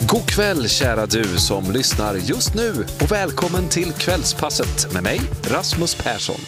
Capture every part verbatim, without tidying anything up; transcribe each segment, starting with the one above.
God kväll kära du som lyssnar just nu och välkommen till Kvällspasset med mig, Rasmus Persson.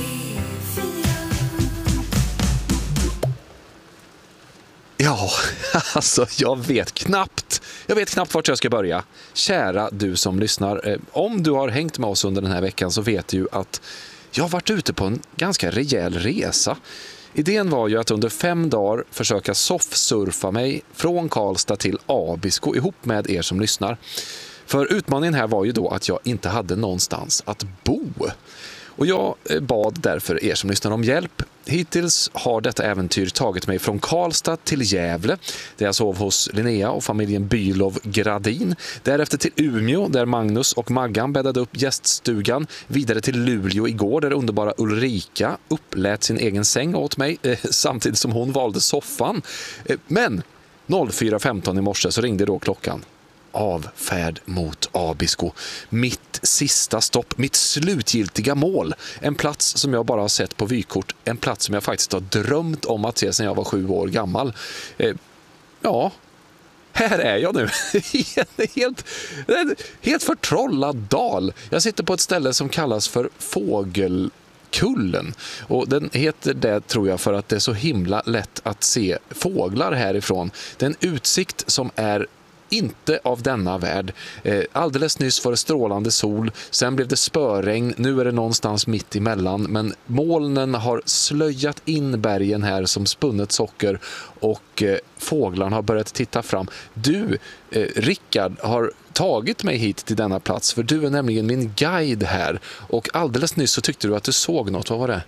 Ja, alltså jag vet knappt, jag vet knappt vart jag ska börja. Kära du som lyssnar, om du har hängt med oss under den här veckan så vet du att jag har varit ute på en ganska rejäl resa. Idén var ju att under fem dagar försöka soffsurfa mig från Karlstad till Abisko ihop med er som lyssnar. För utmaningen här var ju då att jag inte hade någonstans att bo. Och jag bad därför er som lyssnar om hjälp. Hittills har detta äventyr tagit mig från Karlstad till Gävle, där jag sov hos Linnea och familjen Bylov Gradin. Därefter till Umeå, där Magnus och Maggan bäddade upp gäststugan. Vidare till Luleå igår, där underbara Ulrika upplät sin egen säng åt mig, eh, samtidigt som hon valde soffan. Eh, men fyra femton i morse så ringde då klockan. Avfärd mot Abisko. Mitt sista stopp, mitt slutgiltiga mål. En plats som jag bara har sett på vykort. En plats som jag faktiskt har drömt om att se sedan jag var sju år gammal. Eh, ja, här är jag nu. helt, helt förtrollad dal. Jag sitter på ett ställe som kallas för Fågelkullen. Och den heter det tror jag för att det är så himla lätt att se fåglar härifrån. Det är en utsikt som är inte av denna värld. Eh, alldeles nyss var det strålande sol, sen blev det spöregn, nu är det någonstans mitt emellan, men molnen har slöjat in bergen här som spunnet socker och eh, fåglarna har börjat titta fram. Du, eh, Rickard, har tagit mig hit till denna plats för du är nämligen min guide här och alldeles nyss så tyckte du att du såg något, vad var det?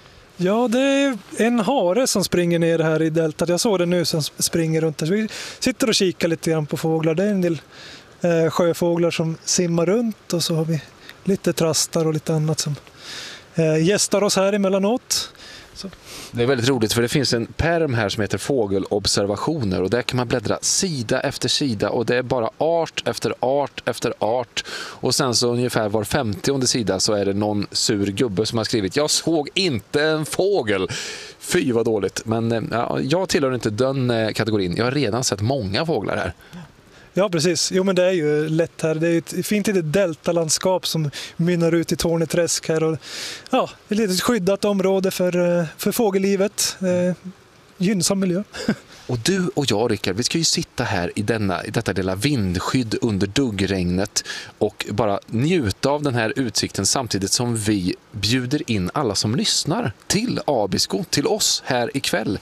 Ja, det är en hare som springer ner här i deltat. Jag såg det nu som springer runt här. Så vi sitter och kikar lite grann på fåglar. Det är en del eh, sjöfåglar som simmar runt och så har vi lite trastar och lite annat som eh, gästar oss här emellanåt. Så. Det är väldigt roligt för det finns en pärm här som heter Fågelobservationer och där kan man bläddra sida efter sida och det är bara art efter art efter art och sen så ungefär var femtionde sida så är det någon sur gubbe som har skrivit jag såg inte en fågel. Fy vad dåligt, men ja, jag tillhör inte den kategorin. Jag har redan sett många fåglar här. Ja, precis. Jo, men det är ju lätt här. Det är ett fint litet deltalandskap som mynnar ut i Torneträsk här. Och, ja, ett litet skyddat område för, för fågellivet. Eh, gynnsam miljö. Och du och jag, Rickard, vi ska ju sitta här i, denna, i detta lilla vindskydd under duggregnet och bara njuta av den här utsikten samtidigt som vi bjuder in alla som lyssnar till Abisko, till oss här ikväll.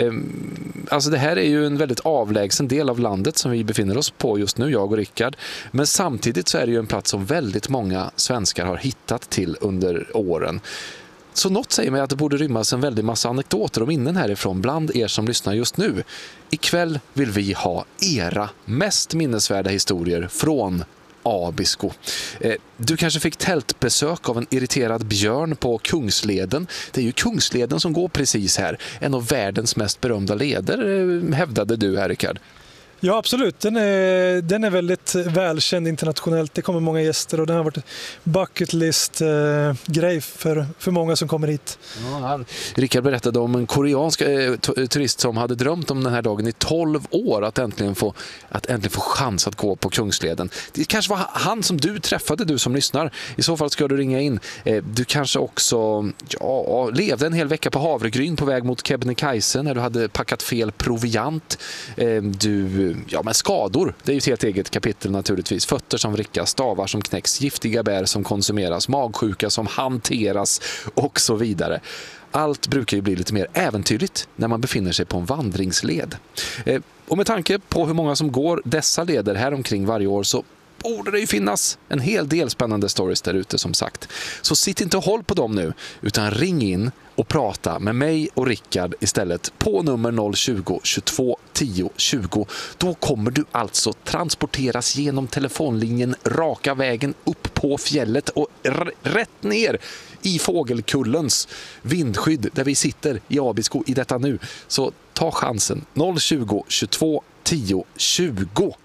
Ehm, alltså det här är ju en väldigt avlägsen del av landet som vi befinner oss på just nu, jag och Rickard. Men samtidigt så är det ju en plats som väldigt många svenskar har hittat till under åren. Så något säger mig att det borde rymmas en väldigt massa anekdoter och minnen härifrån bland er som lyssnar just nu. Ikväll vill vi ha era mest minnesvärda historier från Abisko. Eh, du kanske fick tältbesök av en irriterad björn på Kungsleden. Det är ju Kungsleden som går precis här. En av världens mest berömda leder, eh, hävdade du här, Rickard. Ja, absolut. Den är, den är väldigt välkänd internationellt. Det kommer många gäster och den har varit bucket list eh, grej för, för många som kommer hit. Ja, han, Rickard berättade om en koreansk eh, turist som hade drömt om den här dagen i tolv år att äntligen få, att äntligen få chans att gå på Kungsleden. Det kanske var han som du träffade, du som lyssnar. I så fall ska du ringa in. Eh, du kanske också ja, levde en hel vecka på Havregryn på väg mot Kebnekaise när du hade packat fel proviant. Eh, du Ja, men skador, det är ju ett helt eget kapitel naturligtvis. Fötter som vrickas, stavar som knäcks, giftiga bär som konsumeras, magsjuka som hanteras och så vidare. Allt brukar ju bli lite mer äventyrligt när man befinner sig på en vandringsled. Eh, och med tanke på hur många som går dessa leder här omkring varje år så borde det ju finnas en hel del spännande stories där ute som sagt. Så sitt inte och håll på dem nu utan ring in och prata med mig och Rickard istället på nummer noll tjugo, tjugotvå, tio, tjugo. Då kommer du alltså transporteras genom telefonlinjen raka vägen upp på fjället och r- rätt ner i Fågelkullens vindskydd där vi sitter i Abisko i detta nu. Så ta chansen noll tjugo, tjugotvå, tio, tjugo.